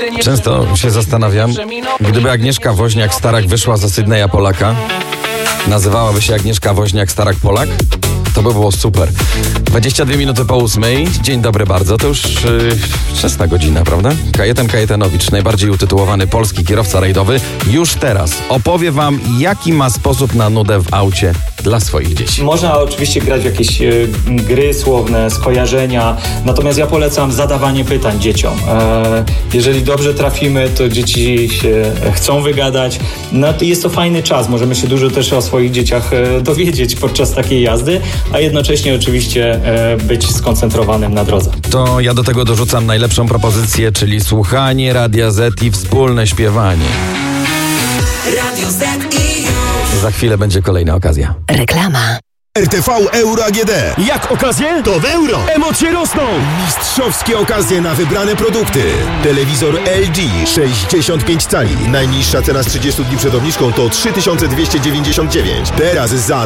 Często się zastanawiam, gdyby Agnieszka Woźniak-Starak wyszła za Sydneya Polaka, nazywałaby się Agnieszka Woźniak-Starak-Polak, to by było super. 22 minuty po 8. Dzień dobry bardzo. To już wczesna godzina, prawda? Kajetan Kajetanowicz, najbardziej utytułowany polski kierowca rajdowy, już teraz opowie wam, jaki ma sposób na nudę w aucie dla swoich dzieci. Można oczywiście grać w jakieś gry słowne, skojarzenia, natomiast ja polecam zadawanie pytań dzieciom. Jeżeli dobrze trafimy, to dzieci się chcą wygadać. No, jest to fajny czas, możemy się dużo też o swoich dzieciach dowiedzieć podczas takiej jazdy, a jednocześnie oczywiście być skoncentrowanym na drodze. To ja do tego dorzucam najlepszą propozycję, czyli słuchanie Radia Z i wspólne śpiewanie. Radio Z i już. Za chwilę będzie kolejna okazja. Reklama. RTV Euro AGD. Jak okazje? To w euro. Emocje rosną. Mistrzowskie okazje na wybrane produkty. Telewizor LG 65 cali. Najniższa cena z 30 dni przed obniżką to 3299. Teraz za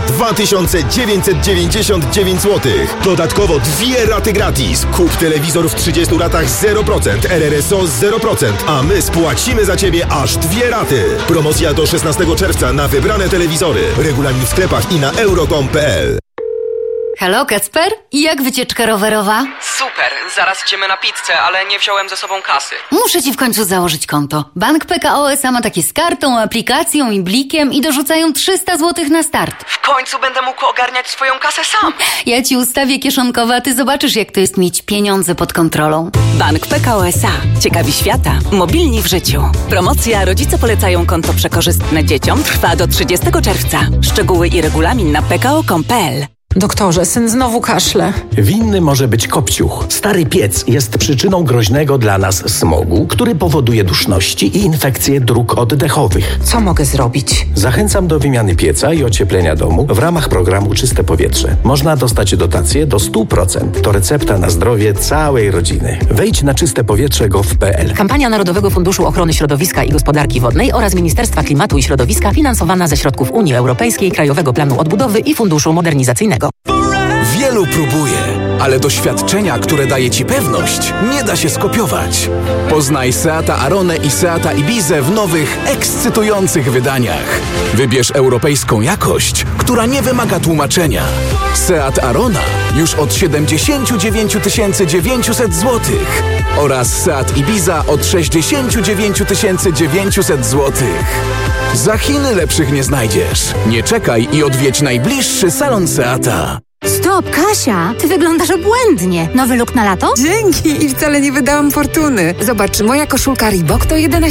2999 zł. Dodatkowo 2 raty gratis. Kup telewizor w 30 ratach 0%, RRSO 0%, a my spłacimy za Ciebie aż 2 raty. Promocja do 16 czerwca na wybrane telewizory. Regulamin w sklepach i na euro.com.pl. Halo, Kacper? I jak wycieczka rowerowa? Super, zaraz idziemy na pizzę, ale nie wziąłem ze sobą kasy. Muszę ci w końcu założyć konto. Bank PKO SA ma takie z kartą, aplikacją i blikiem i dorzucają 300 zł na start. W końcu będę mógł ogarniać swoją kasę sam. Ja ci ustawię kieszonkowe, a ty zobaczysz, jak to jest mieć pieniądze pod kontrolą. Bank PKO SA. Ciekawi świata. Mobilni w życiu. Promocja Rodzice polecają konto przekorzystne dzieciom trwa do 30 czerwca. Szczegóły i regulamin na pko.com.pl. Doktorze, syn znowu kaszle. Winny może być kopciuch. Stary piec jest przyczyną groźnego dla nas smogu, który powoduje duszności i infekcje dróg oddechowych. Co mogę zrobić? Zachęcam do wymiany pieca i ocieplenia domu w ramach programu Czyste Powietrze. Można dostać dotację do 100%. To recepta na zdrowie całej rodziny. Wejdź na czystepowietrze.gov.pl. Kampania Narodowego Funduszu Ochrony Środowiska i Gospodarki Wodnej oraz Ministerstwa Klimatu i Środowiska finansowana ze środków Unii Europejskiej, Krajowego Planu Odbudowy i Funduszu Modernizacyjnego. Wielu próbuje, ale doświadczenia, które daje Ci pewność, nie da się skopiować. Poznaj Seata Aronę i Seata Ibizę w nowych, ekscytujących wydaniach. Wybierz europejską jakość, która nie wymaga tłumaczenia. Seat Arona już od 79 900 zł oraz Seat Ibiza od 69 900 zł. Za Chiny lepszych nie znajdziesz. Nie czekaj i odwiedź najbliższy salon Seata. Stop, Kasia! Ty wyglądasz obłędnie. Nowy look na lato? Dzięki i wcale nie wydałam fortuny. Zobacz, moja koszulka Reebok to jedyne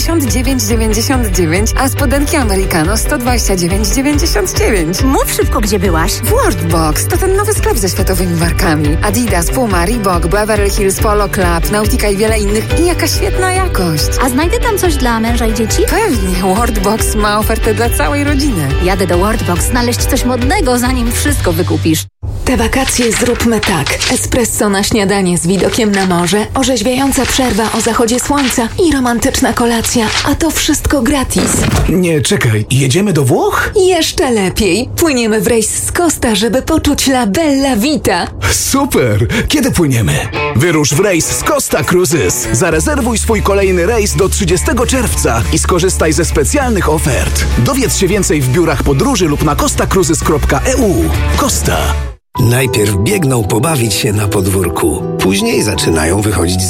79,99, a spodenki Americano 129,99. Mów szybko, gdzie byłaś. W Worldbox to ten nowy sklep ze światowymi markami. Adidas, Puma, Reebok, Beverly Hills, Polo Club, Nautica i wiele innych i jaka świetna jakość. A znajdę tam coś dla męża i dzieci? Pewnie, Worldbox ma ofertę dla całej rodziny. Jadę do Worldbox znaleźć coś modnego, zanim wszystko wykupisz. Te wakacje zróbmy tak. Espresso na śniadanie z widokiem na morze, orzeźwiająca przerwa o zachodzie słońca i romantyczna kolacja, a to wszystko gratis. Nie, czekaj, jedziemy do Włoch? Jeszcze lepiej. Płyniemy w rejs z Costa, żeby poczuć la bella vita. Super! Kiedy płyniemy? Wyrusz w rejs z Costa Cruises. Zarezerwuj swój kolejny rejs do 30 czerwca i skorzystaj ze specjalnych ofert. Dowiedz się więcej w biurach podróży lub na costacruises.eu. Costa. Najpierw biegną pobawić się na podwórku, później zaczynają wychodzić z